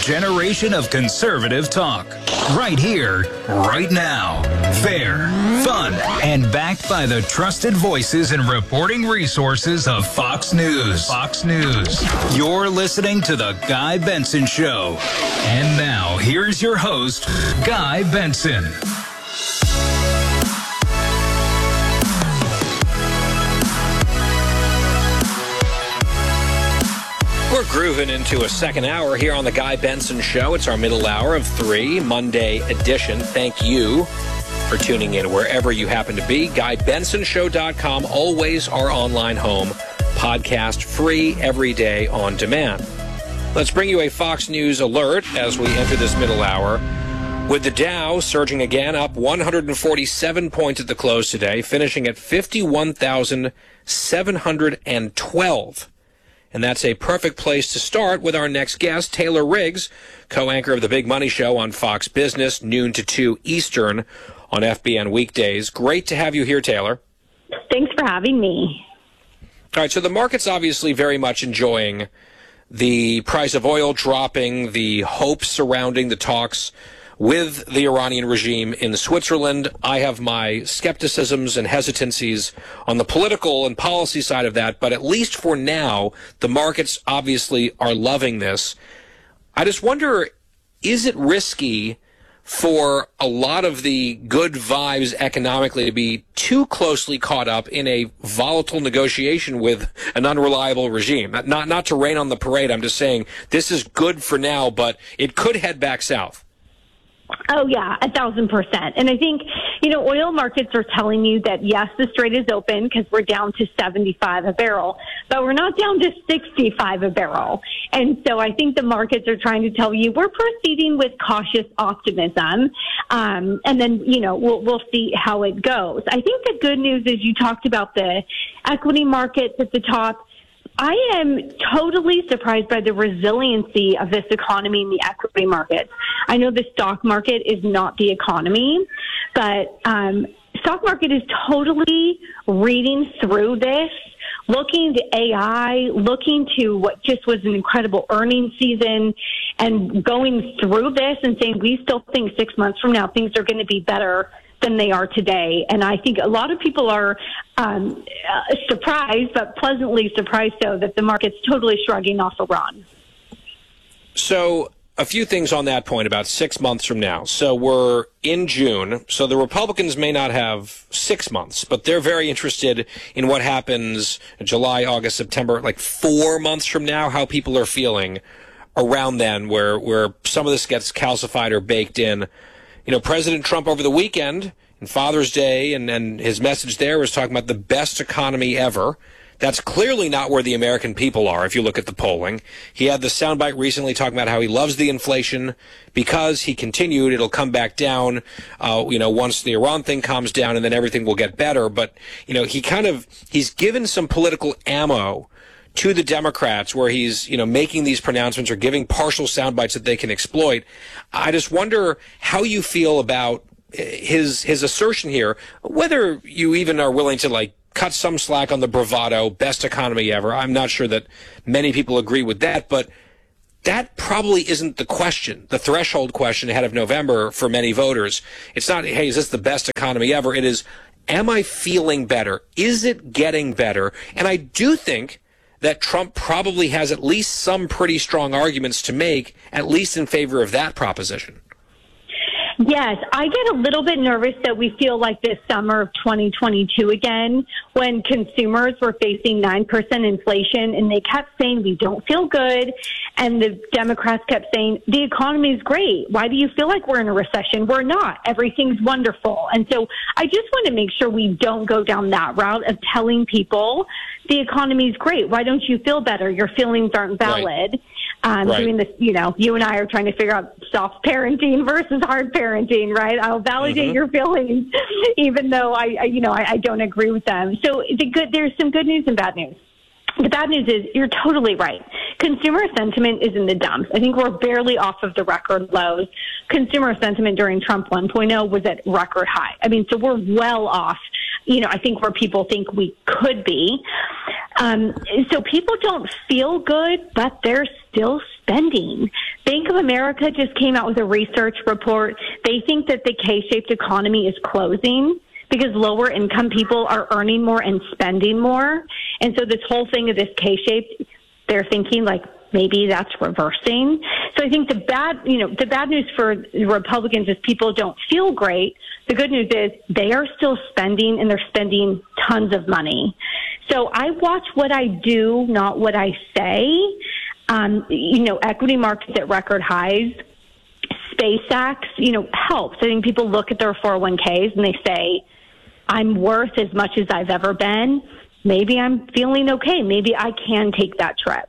generation of conservative talk. Right here, right now. Fair, fun, and backed by the trusted voices and reporting resources of Fox News. Fox News. You're listening to The Guy Benson Show. And now, here's your host, Guy Benson. We're grooving into a second hour here on The Guy Benson Show. It's our middle hour of 3, Monday edition. Thank you for tuning in wherever you happen to be. GuyBensonShow.com, always our online home. Podcast free every day on demand. Let's bring you a Fox News alert as we enter this middle hour. With the Dow surging again, up 147 points at the close today, finishing at 51,712. And that's a perfect place to start with our next guest, Taylor Riggs, co-anchor of The Big Money Show on Fox Business, noon to 2 Eastern on FBN weekdays. Great to have you here, Taylor. Thanks for having me. All right, so the market's obviously very much enjoying the price of oil dropping, the hopes surrounding the talks with the Iranian regime in Switzerland. I have my skepticisms and hesitancies on the political and policy side of that, but at least for now, the markets obviously are loving this. I just wonder, is it risky for a lot of the good vibes economically to be too closely caught up in a volatile negotiation with an unreliable regime? Not to rain on the parade, I'm just saying this is good for now, but it could head back south. Oh, yeah, 1,000%. And I think, oil markets are telling you that, yes, the Strait is open because we're down to 75 a barrel, but we're not down to 65 a barrel. And so I think the markets are trying to tell you we're proceeding with cautious optimism. And then, we'll see how it goes. I think the good news is you talked about the equity markets at the top. I am totally surprised by the resiliency of this economy in the equity markets. I know the stock market is not the economy, but stock market is totally reading through this, looking to AI, looking to what just was an incredible earnings season, and going through this and saying we still think 6 months from now things are going to be better than they are today. And I think a lot of people are surprised, but pleasantly surprised, though, that the market's totally shrugging off Iran. So a few things on that point about 6 months from now. So we're in June. So the Republicans may not have 6 months, but they're very interested in what happens in July, August, September, like 4 months from now, how people are feeling around then, where some of this gets calcified or baked in. President Trump over the weekend, and Father's Day, and his message there was talking about the best economy ever. That's clearly not where the American people are, if you look at the polling. He had the soundbite recently talking about how he loves the inflation because he continued, it'll come back down, once the Iran thing calms down, and then everything will get better. But, he's given some political ammo to the Democrats where he's, making these pronouncements or giving partial sound bites that they can exploit. I just wonder how you feel about his assertion here, whether you even are willing to, cut some slack on the bravado, best economy ever. I'm not sure that many people agree with that, but that probably isn't the question, the threshold question ahead of November for many voters. It's not, hey, is this the best economy ever? It is, am I feeling better? Is it getting better? And I do think that Trump probably has at least some pretty strong arguments to make, at least in favor of that proposition. Yes, I get a little bit nervous that we feel like this summer of 2022 again, when consumers were facing 9% inflation and they kept saying, we don't feel good. And the Democrats kept saying, the economy is great. Why do you feel like we're in a recession? We're not. Everything's wonderful. And so I just want to make sure we don't go down that route of telling people the economy is great. Why don't you feel better? Your feelings aren't valid. Right. Doing this, you and I are trying to figure out soft parenting versus hard parenting, right? I'll validate your feelings, even though I don't agree with them. So there's some good news and bad news. The bad news is you're totally right. Consumer sentiment is in the dumps. I think we're barely off of the record lows. Consumer sentiment during Trump 1.0 was at record high. So we're well off, I think where people think we could be. So people don't feel good, but they're still spending. Bank of America just came out with a research report. They think that the K-shaped economy is closing because lower income people are earning more and spending more. And so this whole thing of this K-shaped, they're thinking like maybe that's reversing. So I think the bad news for Republicans is people don't feel great. The good news is they are still spending, and they're spending tons of money. So I watch what I do, not what I say. Equity markets at record highs. SpaceX, helps. I think people look at their 401ks and they say, I'm worth as much as I've ever been. Maybe I'm feeling okay. Maybe I can take that trip.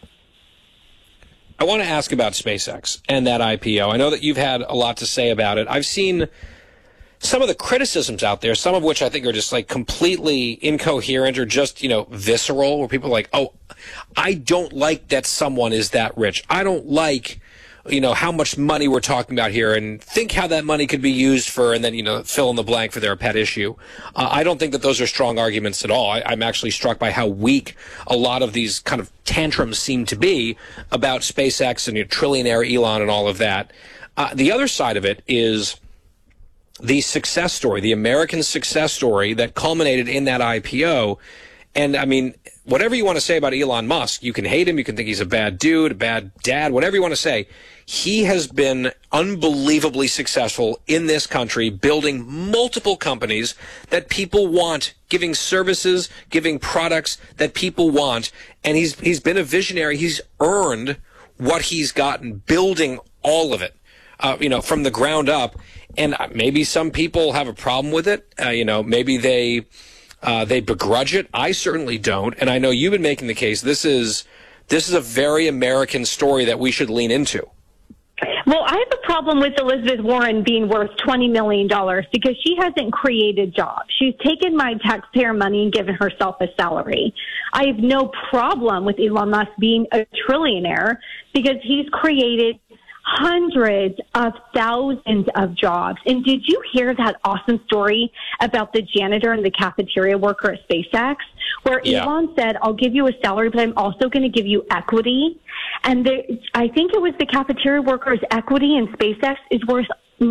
I want to ask about SpaceX and that IPO. I know that you've had a lot to say about it. I've seen some of the criticisms out there, some of which I think are just like completely incoherent or just, visceral, where people are like, oh, I don't like that someone is that rich. I don't like, how much money we're talking about here, and think how that money could be used for, and then, fill in the blank for their pet issue. I don't think that those are strong arguments at all. I'm actually struck by how weak a lot of these kind of tantrums seem to be about SpaceX and trillionaire Elon and all of that. The other side of it is the success story, the American success story that culminated in that IPO. And I mean, whatever you want to say about Elon Musk, you can hate him, you can think he's a bad dude, a bad dad, whatever you want to say. He has been unbelievably successful in this country, building multiple companies that people want, giving services, giving products that people want. And he's been a visionary. He's earned what he's gotten, building all of it, from the ground up. And maybe some people have a problem with it. Maybe they begrudge it. I certainly don't. And I know you've been making the case. This is a very American story that we should lean into. Well, I have a problem with Elizabeth Warren being worth $20 million because she hasn't created jobs. She's taken my taxpayer money and given herself a salary. I have no problem with Elon Musk being a trillionaire because he's created hundreds of thousands of jobs. And did you hear that awesome story about the janitor and the cafeteria worker at SpaceX, where Elon said, I'll give you a salary, but I'm also going to give you equity? And I think it was the cafeteria worker's equity in SpaceX is worth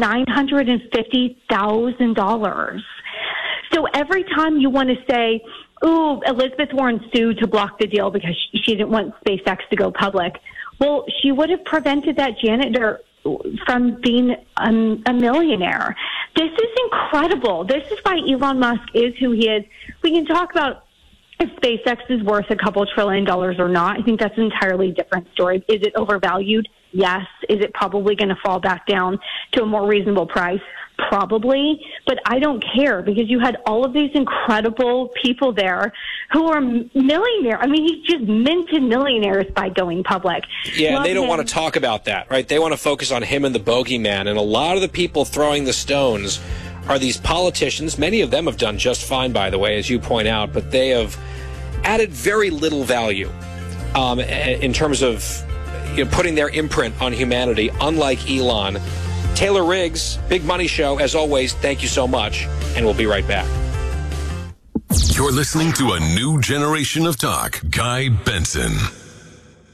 $950,000. So every time you want to say, ooh, Elizabeth Warren sued to block the deal because she didn't want SpaceX to go public, well, she would have prevented that janitor from being a millionaire. This is incredible. This is why Elon Musk is who he is. We can talk about if SpaceX is worth a couple $1 trillion or not. I think that's an entirely different story. Is it overvalued? Yes. Is it probably going to fall back down to a more reasonable price? Probably. But I don't care because you had all of these incredible people there who are millionaires. I mean, he just minted millionaires by going public. Yeah, and they don't want to talk about that, right? They want to focus on him and the bogeyman. And a lot of the people throwing the stones are these politicians. Many of them have done just fine, by the way, as you point out, but they have added very little value in terms of putting their imprint on humanity, unlike Elon. Taylor Riggs, Big Money Show, as always, thank you so much, and we'll be right back. You're listening to a new generation of talk. Guy Benson.